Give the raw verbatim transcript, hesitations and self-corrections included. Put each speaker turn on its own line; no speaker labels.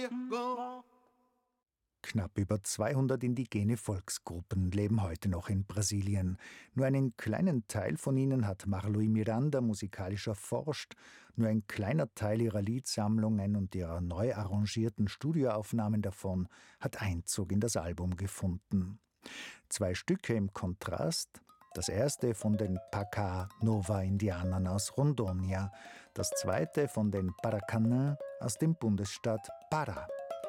Knapp über zweihundert indigene Volksgruppen leben heute noch in Brasilien. Nur einen kleinen Teil von ihnen hat Marlui Miranda musikalisch erforscht. Nur ein kleiner Teil ihrer Liedsammlungen und ihrer neu arrangierten Studioaufnahmen davon hat Einzug in das Album gefunden. Zwei Stücke im Kontrast. Das erste von den Paca Nova-Indianern aus Rondônia, das zweite von den Paracanã aus dem Bundesstaat Pará.